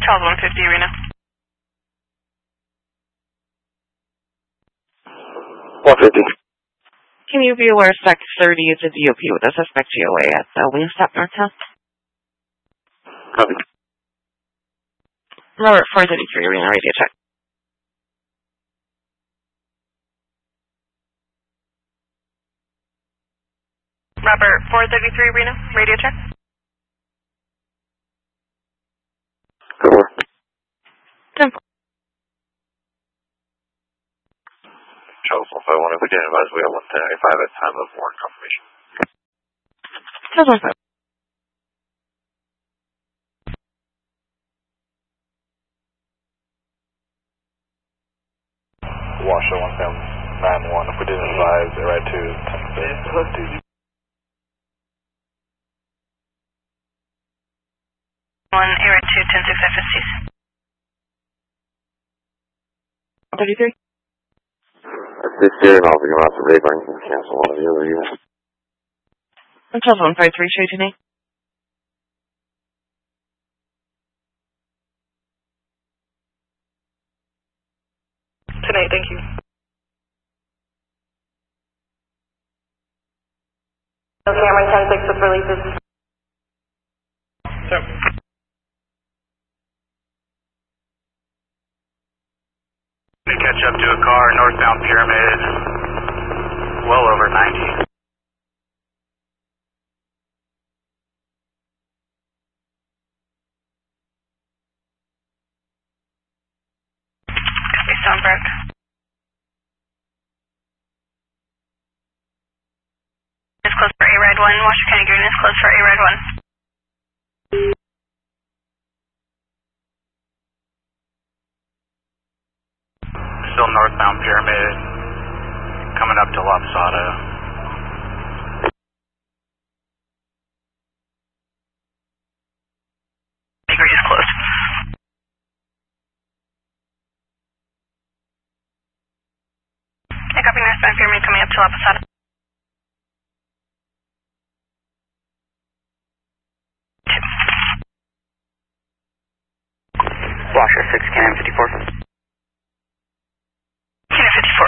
Charles 150 Arena. 150. Can you be aware Spec 30 is a DOP with a suspect GOA at Wingstop Northtown? Copy. Robert 433 Arena, radio check. Robert 433 Arena, radio check. Good work. 10. Charles 151, if we didn't advise, we have 110.95 at time of warrant confirmation. Charles 151. Washoe 191, if we didn't advise, they're right to 10. 1, area 2, 10-6 FSCs. 33. This here, and I'll be going out to radar and cancel one of the other units. Charles 153, show tonight. Tonight, thank you. Cameron 10-6 with releases. Sir. To catch up to a car northbound Pyramid, well over 90. Stonebrook. Is closed for A-Ride 1. Washoe County Green is closed for A-Ride 1. Still northbound Pyramid, coming up to La Posada. Green is closed. Copy northbound Pyramid coming up to La Posada. Washoe 6, Can 54. Can 54.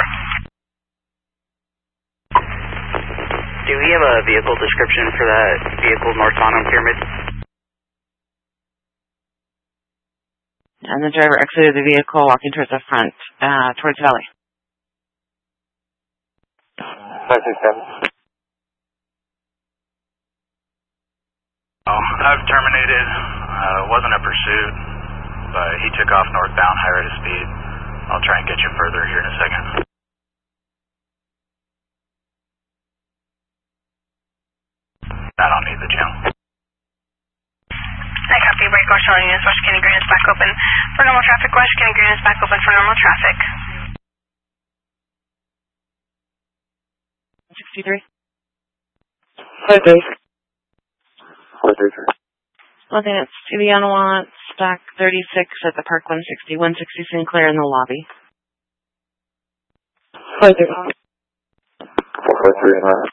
Do we have a vehicle description for that vehicle north on Pyramid? And the driver exited the vehicle, walking towards the front, towards Valley. 567. I've terminated. Wasn't a pursuit, but he took off northbound, high rate of speed. I'll try and get you further here in a second. I don't need the channel. I copy. Brake Marshal units. Washoe County Green is back open for normal traffic. Washoe County Green is back open for normal traffic. 63. 533. 533. Well, then it's Viviana Watts, Stack 36 at the Park 160, 160 Sinclair in the lobby. 533. 453.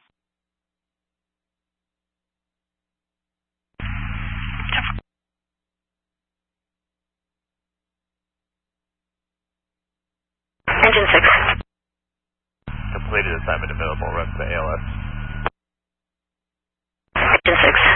Engine 6. Completed assignment available, rest of the ALS. Engine 6.